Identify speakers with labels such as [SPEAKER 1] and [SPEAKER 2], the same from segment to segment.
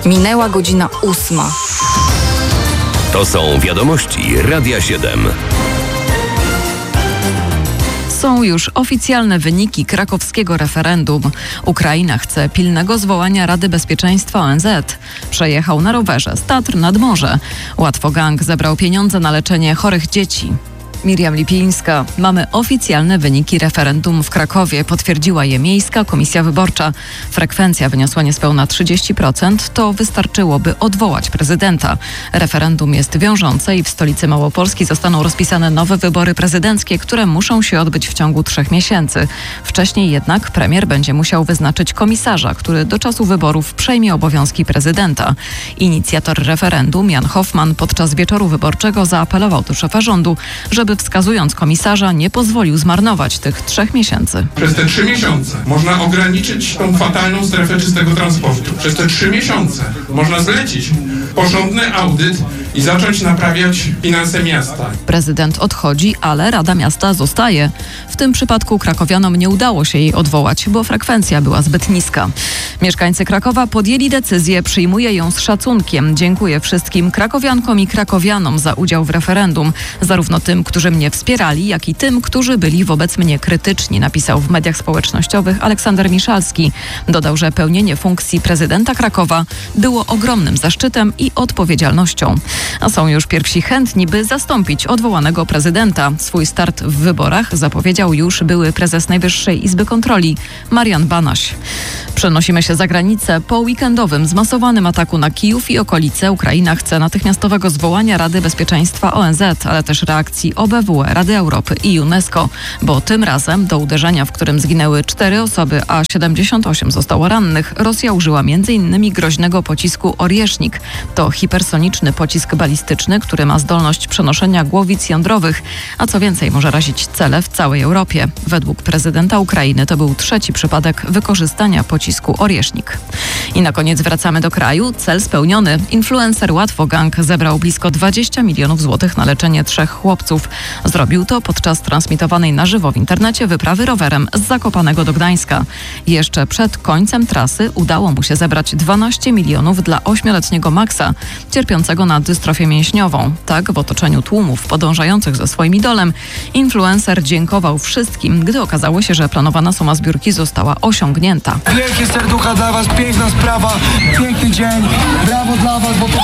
[SPEAKER 1] Minęła godzina 8.
[SPEAKER 2] To są wiadomości Radia 7.
[SPEAKER 3] Są już oficjalne wyniki krakowskiego referendum. Ukraina chce pilnego zwołania Rady Bezpieczeństwa ONZ. Przejechał na rowerze z Tatr nad morze. Łatwogang zebrał pieniądze na leczenie chorych dzieci. Miriam Lipińska. Mamy oficjalne wyniki referendum w Krakowie. Potwierdziła je Miejska Komisja Wyborcza. Frekwencja wyniosła niespełna 30%. To wystarczyło, by odwołać prezydenta. Referendum jest wiążące i w stolicy Małopolski zostaną rozpisane nowe wybory prezydenckie, które muszą się odbyć w ciągu 3 miesięcy. Wcześniej jednak premier będzie musiał wyznaczyć komisarza, który do czasu wyborów przejmie obowiązki prezydenta. Inicjator referendum Jan Hoffman podczas wieczoru wyborczego zaapelował do szefa rządu, żeby wskazując komisarza nie pozwolił zmarnować tych 3 miesięcy.
[SPEAKER 4] Przez te 3 miesiące można ograniczyć tą fatalną strefę czystego transportu. Przez te 3 miesiące można zlecić porządny audyt i zacząć naprawiać finanse miasta.
[SPEAKER 3] Prezydent odchodzi, ale Rada Miasta zostaje. W tym przypadku krakowianom nie udało się jej odwołać, bo frekwencja była zbyt niska. Mieszkańcy Krakowa podjęli decyzję, przyjmuję ją z szacunkiem. Dziękuję wszystkim krakowiankom i krakowianom za udział w referendum. Zarówno tym, którzy mnie wspierali, jak i tym, którzy byli wobec mnie krytyczni, napisał w mediach społecznościowych Aleksander Miszalski. Dodał, że pełnienie funkcji prezydenta Krakowa było ogromnym zaszczytem i odpowiedzialnością. A są już pierwsi chętni, by zastąpić odwołanego prezydenta. Swój start w wyborach zapowiedział już były prezes Najwyższej Izby Kontroli Marian Banaś. Przenosimy się za granicę. Po weekendowym zmasowanym ataku na Kijów i okolice Ukraina chce natychmiastowego zwołania Rady Bezpieczeństwa ONZ, ale też reakcji OBWE, Rady Europy i UNESCO, bo tym razem do uderzenia, w którym zginęły 4 osoby, a 78 zostało rannych, Rosja użyła m.in. groźnego pocisku Oriesznik. To hipersoniczny pocisk balistyczny, który ma zdolność przenoszenia głowic jądrowych, a co więcej może razić cele w całej Europie. Według prezydenta Ukrainy to był 3. przypadek wykorzystania pocisku Oriesznik. I na koniec wracamy do kraju. Cel spełniony. Influencer Łatwogang zebrał blisko 20 milionów złotych na leczenie 3 chłopców. Zrobił to podczas transmitowanej na żywo w internecie wyprawy rowerem z Zakopanego do Gdańska. Jeszcze przed końcem trasy udało mu się zebrać 12 milionów dla 8-letniego Maxa, cierpiącego na dystrofię mięśniową. Tak, w otoczeniu tłumów podążających za swoim idolem, influencer dziękował wszystkim, gdy okazało się, że planowana suma zbiórki została osiągnięta.
[SPEAKER 5] Wielkie serducha dla Was, piękna sprawa, piękny dzień, brawo dla Was, bo to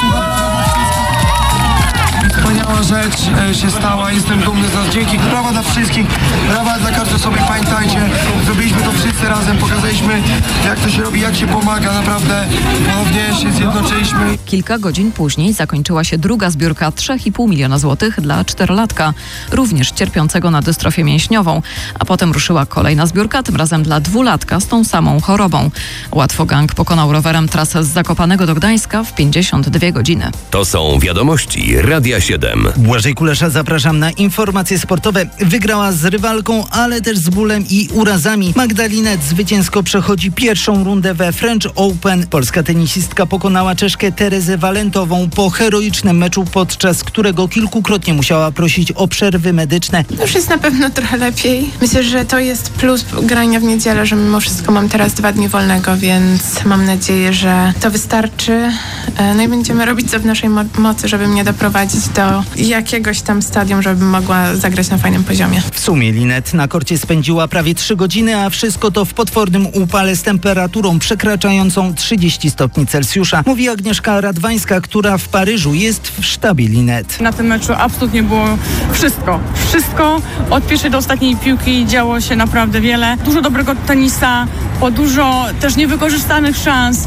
[SPEAKER 5] wspaniała rzecz się stała, jestem dumny z nas, dzięki, brawa dla wszystkich, brawa dla każdej osoby, pamiętajcie, zrobiliśmy to wszyscy razem, pokazaliśmy jak to się robi, jak się pomaga, naprawdę ponownie się zjednoczyliśmy.
[SPEAKER 3] Kilka godzin później zakończyła się druga zbiórka 3,5 miliona złotych dla 4-latka, również cierpiącego na dystrofię mięśniową, a potem ruszyła kolejna zbiórka, tym razem dla 2-latka z tą samą chorobą. Łatwogang pokonał rowerem trasę z Zakopanego do Gdańska w 52 godziny.
[SPEAKER 2] To są wiadomości Radia 7.
[SPEAKER 6] Błażej Kulesza, zapraszam na informacje sportowe. Wygrała z rywalką, ale też z bólem i urazami. Magda Linette zwycięsko przechodzi pierwszą rundę we French Open. Polska tenisistka pokonała Czeszkę Terezę Walentową po heroicznym meczu, podczas którego kilkukrotnie musiała prosić o przerwy medyczne.
[SPEAKER 7] Już jest na pewno trochę lepiej. Myślę, że to jest plus grania w niedzielę, że mimo wszystko mam teraz 2 dni wolnego, więc mam nadzieję, że to wystarczy. No i będziemy robić co w naszej mocy, żeby mnie doprowadzić do jakiegoś tam stadium, żebym mogła zagrać na fajnym poziomie.
[SPEAKER 6] W sumie Linette na korcie spędziła prawie 3 godziny, a wszystko to w potwornym upale z temperaturą przekraczającą 30 stopni Celsjusza. Mówi Agnieszka Radwańska, która w Paryżu jest w sztabie Linette.
[SPEAKER 8] Na tym meczu absolutnie było wszystko. Wszystko. Od pierwszej do ostatniej piłki działo się naprawdę wiele. Dużo dobrego tenisa, po dużo też niewykorzystanych szans,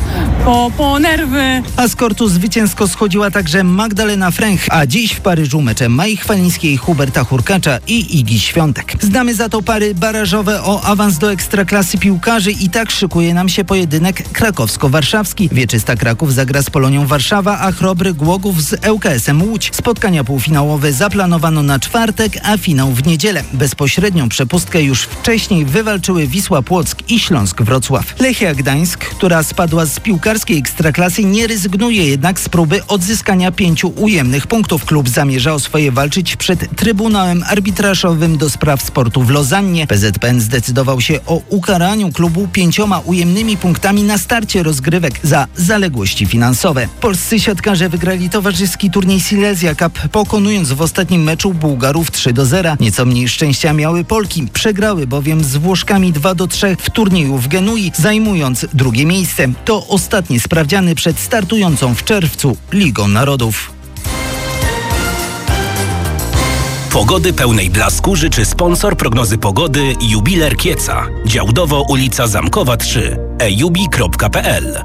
[SPEAKER 8] po nerwy.
[SPEAKER 6] A z kortu zwycięsko schodziła także Magdalena Fręch, a dziś w Paryżu mecze Mai Chwalińskiej, Huberta Hurkacza i Igi Świątek. Znamy za to pary barażowe o awans do Ekstraklasy piłkarzy i tak szykuje nam się pojedynek krakowsko-warszawski. Wieczysta Kraków zagra z Polonią Warszawa, a Chrobry Głogów z ŁKS-em Łódź. Spotkania półfinałowe zaplanowano na czwartek, a finał w niedzielę. Bezpośrednią przepustkę już wcześniej wywalczyły Wisła Płock i Śląsk Wrocław. Lechia Gdańsk, która spadła z piłkarskiej Ekstraklasy, nie rezygnuje jednak z próby odzyskania 5 ujemnych punktów. punktów. Klub zamierza o swoje walczyć przed Trybunałem Arbitrażowym do spraw sportu w Lozannie. PZPN zdecydował się o ukaraniu klubu 5 ujemnymi punktami na starcie rozgrywek za zaległości finansowe. Polscy siatkarze wygrali towarzyski turniej Silesia Cup, pokonując w ostatnim meczu Bułgarów 3-0. Nieco mniej szczęścia miały Polki. Przegrały bowiem z Włoszkami 2-3 w turnieju w Genui, zajmując drugie miejsce. To ostatnie sprawdziany przed startującą w czerwcu Ligą Narodów.
[SPEAKER 1] Pogody pełnej blasku życzy sponsor prognozy pogody Jubiler Kieca. Działdowo ulica Zamkowa 3. ejubi.pl.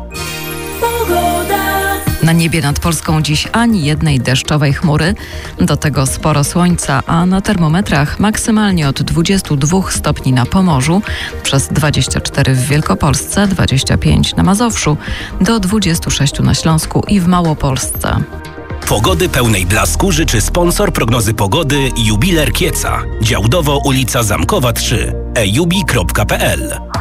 [SPEAKER 3] Na niebie nad Polską dziś ani jednej deszczowej chmury, do tego sporo słońca, a na termometrach maksymalnie od 22 stopni na Pomorzu, przez 24 w Wielkopolsce, 25 na Mazowszu, do 26 na Śląsku i w Małopolsce.
[SPEAKER 1] Pogody pełnej blasku życzy sponsor prognozy pogody Jubiler Kieca. Działdowo ulica Zamkowa 3. ejubi.pl.